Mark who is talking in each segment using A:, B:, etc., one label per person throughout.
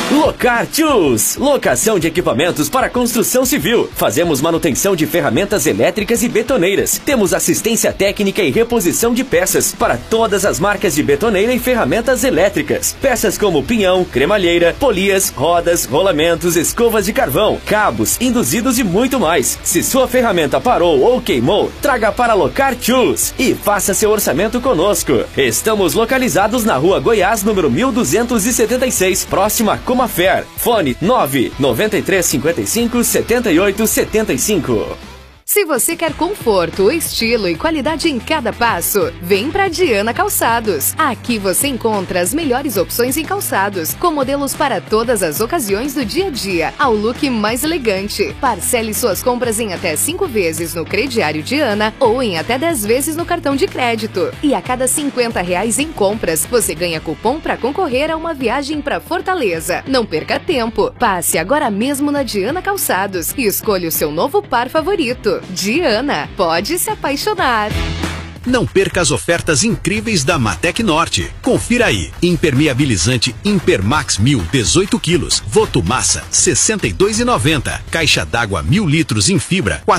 A: Locar Tools, locação de equipamentos para construção civil. Fazemos manutenção de ferramentas elétricas e betoneiras. Temos assistência técnica e reposição de peças para todas as marcas de betoneira e ferramentas elétricas. Peças como pinhão, cremalheira, polias, rodas, rolamentos, escovas de carvão, cabos, induzidos e muito mais. Se sua ferramenta parou ou queimou, traga para Locar Tools e faça seu orçamento conosco. Estamos localizados na Rua Goiás, número 1276, próxima a Comafer. Fone 99355 7875.
B: Se você quer conforto, estilo e qualidade em cada passo, vem pra Diana Calçados. Aqui você encontra as melhores opções em calçados, com modelos para todas as ocasiões do dia a dia, ao look mais elegante. Parcele suas compras em até 5 vezes no crediário Diana ou em até 10 vezes no cartão de crédito. E a cada R$50 em compras, você ganha cupom para concorrer a uma viagem para Fortaleza. Não perca tempo. Passe agora mesmo na Diana Calçados e escolha o seu novo par favorito. Diana, pode se apaixonar.
C: Não perca as ofertas incríveis da Matec Norte. Confira aí. Impermeabilizante Impermax 1000, 18 quilos. Votomassa, R$ 62,90. Caixa d'água 1000 litros em fibra, R$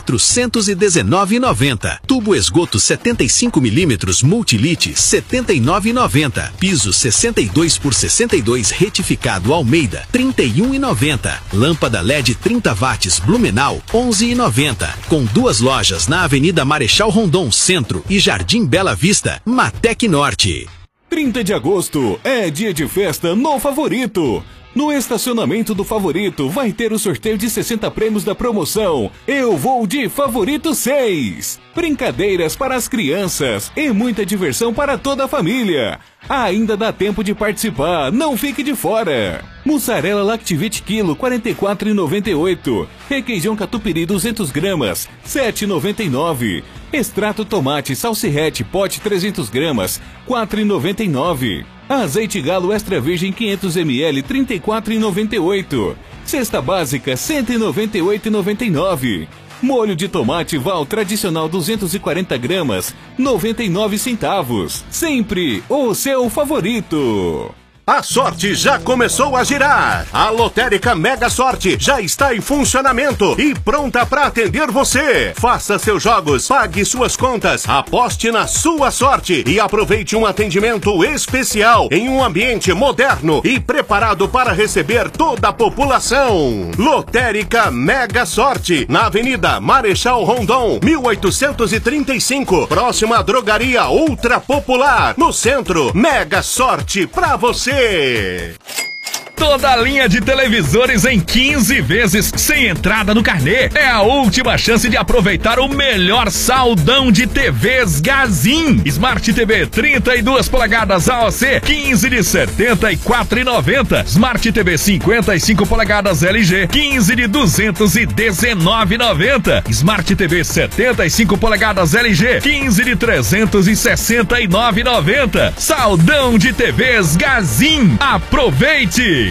C: 419,90. Tubo esgoto 75 milímetros Multilite, R$ 79,90. Piso 62 por 62 retificado Almeida, R$ 31,90. Lâmpada LED 30 watts Blumenau, R$ 11,90. Com 2 lojas na Avenida Marechal Rondon, Centro e Jardim Bela Vista, Matec Norte.
D: 30 de agosto é dia de festa no Favorito. No estacionamento do Favorito vai ter o sorteio de 60 prêmios da promoção Eu Vou de Favorito 6. Brincadeiras para as crianças e muita diversão para toda a família. Ainda dá tempo de participar, não fique de fora. Mussarela Lactivite quilo, R$ 44,98. Requeijão catupiry 200 gramas, R$ 7,99. Extrato tomate salsirrete pote 300 gramas, R$ 4,99. Azeite galo extra virgem 500 ml, R$ 34,98. Cesta básica, R$ 198,99. Molho de tomate Val tradicional 240 gramas, 99 centavos. Sempre o seu favorito.
E: A sorte já começou a girar. A Lotérica Mega Sorte já está em funcionamento e pronta para atender você. Faça seus jogos, pague suas contas, aposte na sua sorte e aproveite um atendimento especial em um ambiente moderno e preparado para receber toda a população. Lotérica Mega Sorte, na Avenida Marechal Rondon, 1835, próxima à Drogaria Ultra Popular, no centro. Mega Sorte pra você.
F: Toda a linha de televisores em 15 vezes sem entrada no carnê. É a última chance de aproveitar o melhor saldão de TVs Gazin. Smart TV 32 polegadas AOC, 15 de R$ 74,90. Smart TV 55 polegadas LG, 15 de R$ 219,90. Smart TV 75 polegadas LG, 15 de R$ 369,90. Saldão de TVs Gazin. Aproveite!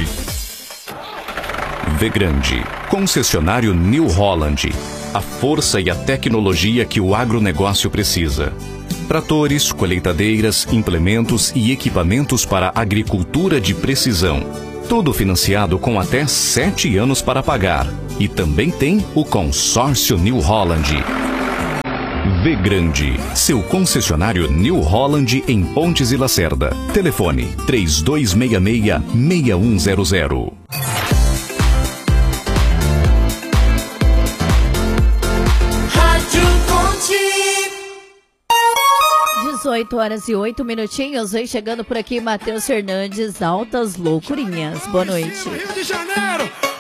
G: Vgrande, concessionário New Holland. A força e a tecnologia que o agronegócio precisa. Tratores, colheitadeiras, implementos e equipamentos para agricultura de precisão. Tudo financiado com até 7 anos para pagar. E também tem o consórcio New Holland. Vgrande, seu concessionário New Holland em Pontes e Lacerda. Telefone 3266-6100.
H: Rádio Ponte.
I: 18 horas e 8 minutinhos. Vem chegando por aqui Matheus Fernandes, Altas Loucurinhas. Boa noite.
H: Rio de Janeiro.